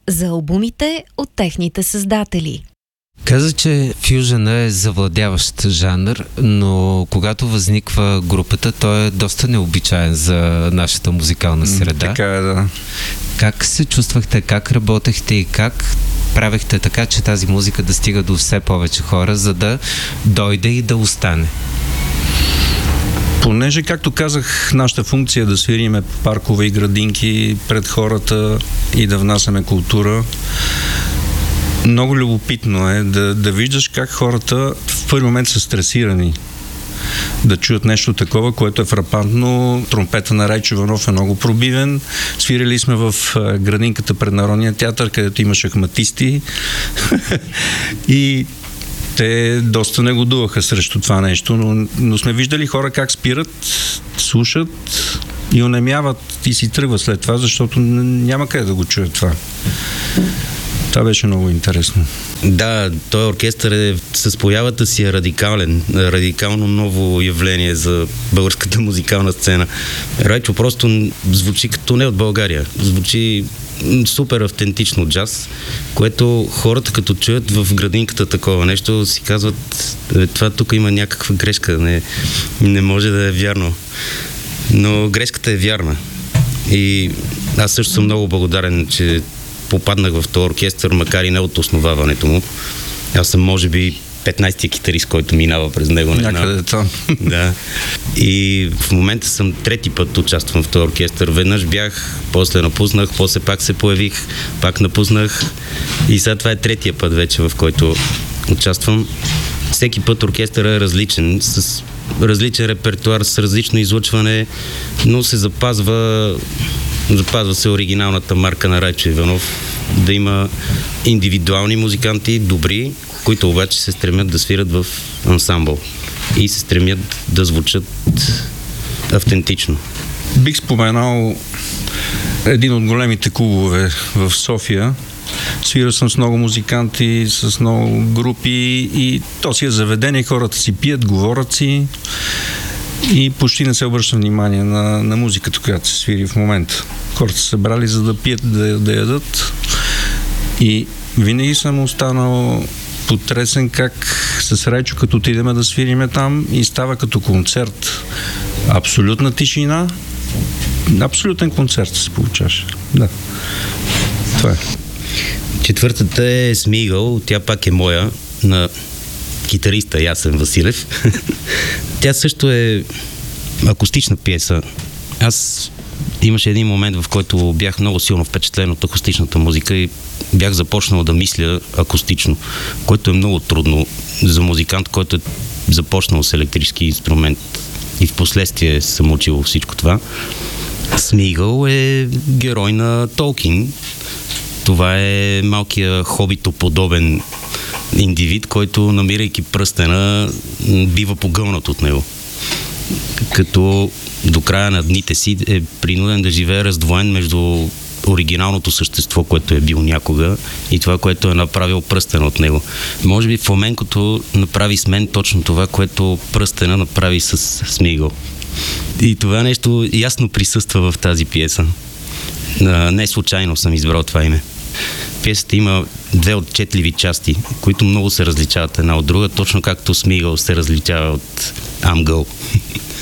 за албумите от техните създатели. Каза, че фюжъна е завладяващ жанр, но когато възниква групата, той е доста необичаен за нашата музикална среда. Така е, да. Как се чувствахте, как работехте и как правехте така, че тази музика да стига до все повече хора, за да дойде и да остане? Понеже, както казах, нашата функция е да свириме паркове и градинки пред хората и да внасяме култура, много любопитно е да виждаш как хората в първи момент са стресирани да чуят нещо такова, което е фрапантно. Тромпета на Райчо Иванов е много пробивен. Свирили сме в градинката пред Народния театър, където има шахматисти и те доста негодуваха срещу това нещо, но сме виждали хора как спират, слушат и онемяват и си тръгват след това, защото няма къде да го чуят това. Това беше много интересно. Да, този оркестър е с появата си радикално ново явление за българската музикална сцена. Райчо просто звучи като не от България. Звучи супер автентично джаз, което хората като чуят в градинката такова нещо си казват, това тук има някаква грешка, не може да е вярно. Но грешката е вярна. И аз също съм много благодарен, че попаднах в този оркестър, макар и не от основаването му. Аз съм, може би, 15-ти китарист, който минава през него. Някъде там. Да. И в момента съм трети път участвам в този оркестър. Веднъж бях, после напуснах, после пак се появих, пак напуснах. И сега това е третия път вече, в който участвам. Всеки път оркестъра е различен, с различен репертуар, с различно излъчване, но се запазва се оригиналната марка на Райчо Иванов, да има индивидуални музиканти, добри, които обаче се стремят да свират в ансамбъл и се стремят да звучат автентично. Бих споменал един от големите клубове в София. Свирал съм с много музиканти, с много групи и то си е заведение, хората си пият, говорят си и почти не се обръща внимание на музиката, която се свири в момента. Хората са събрали за да пият, да ядат и винаги съм останал потресен как с Райчо, като отидеме да свириме там и става като концерт. Абсолютна тишина, абсолютен концерт се получаваше. Да. Това е. Четвъртата е Смигъл, тя пак е моя, на китариста Ясен Василев. Тя също е акустична пиеса. Аз имаше един момент, в който бях много силно впечатлен от акустичната музика и бях започнал да мисля акустично, което е много трудно за музикант, който е започнал с електрически инструмент и в последствие съм учил всичко това. Смигъл е герой на Толкин. Това е малкия хобитоподобен индивид, който, намирайки пръстена, бива погълнат от него. Като до края на дните си е принуден да живее раздвоен между оригиналното същество, което е бил някога, и това, което е направил пръстена от него. Може би фламенкото направи с мен точно това, което пръстена направи с Смигъл. И това нещо ясно присъства в тази пиеса. Не случайно съм избрал това име. Пиесата има две отчетливи части, които много се различават една от друга, точно както Смигъл се различава от Амгъл.